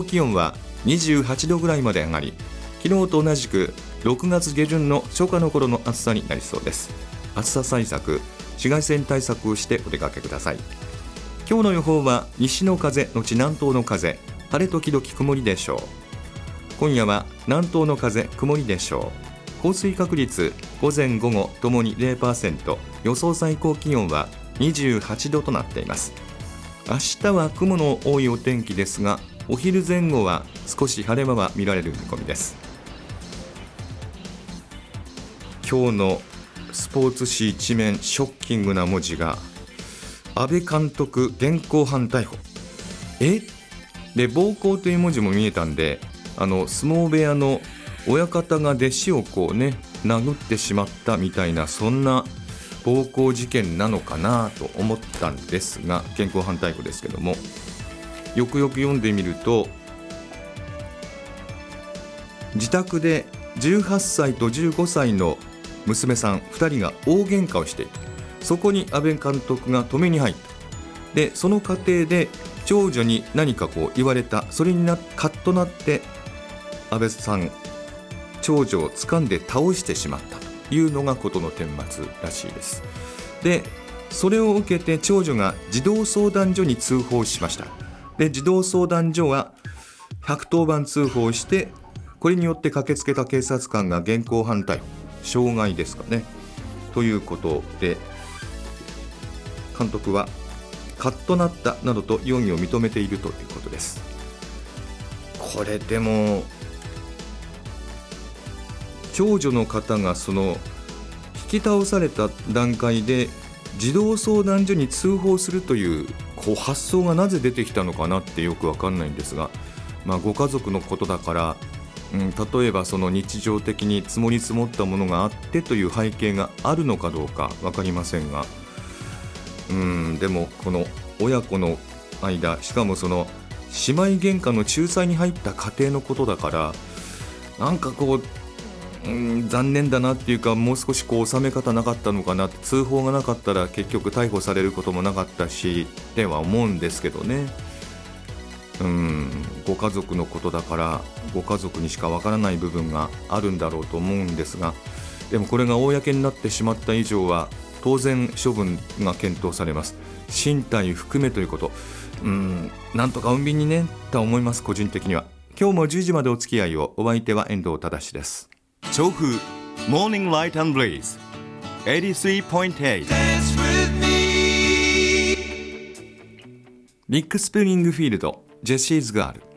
気温は28度ぐらいまで上がり、昨日と同じく6月下旬の初夏の頃の暑さになりそうです。暑さ対策、紫外線対策をしてお出かけください。今日の予報は西の風のち南東の風、晴れ時々曇りでしょう。今夜は南東の風、曇りでしょう。降水確率午前午後ともに 0%、 予想最高気温は28度となっています。明日は雲の多いお天気ですが、お昼前後は少し晴れ間は見られる見込みです。今日のスポーツ紙一面、ショッキングな文字が、安倍監督現行犯逮捕。で暴行という文字も見えたんで、相撲部屋の親方が弟子を殴ってしまったみたいな、そんな暴行事件なのかなと思ったんですが、現行犯逮捕ですけども、よくよく読んでみると、自宅で18歳と15歳の娘さん2人が大喧嘩をしている。そこに安倍監督が止めに入った。でその過程で長女に何か言われた。それにカッとなって安倍さん、長女を掴んで倒してしまったというのが事の顛末らしいです。でそれを受けて長女が児童相談所に通報しました。で児童相談所は110番通報して、これによって駆けつけた警察官が現行犯逮捕、傷害ですかねということで、監督はカッとなったなどと容疑を認めているということです。これでも長女の方が引き倒された段階で児童相談所に通報するという発想がなぜ出てきたのかなってよく分かんないんですが、ご家族のことだから、例えば日常的に積もり積もったものがあってという背景があるのかどうか分かりませんが、でもこの親子の間、しかも姉妹喧嘩の仲裁に入った家庭のことだから、なんか残念だなっていうか、もう少し収め方なかったのかな。通報がなかったら結局逮捕されることもなかったしっては思うんですけどね。ご家族のことだからご家族にしかわからない部分があるんだろうと思うんですが、でもこれが公になってしまった以上は当然処分が検討されます。身体含めということ、なんとか穏便にねと思います。個人的には。今日も10時までお付き合いを。お相手は遠藤忠です。 調布モーニングライト&ブレイズ 83.8 ビッグスプリングフィールドジェシーズガール。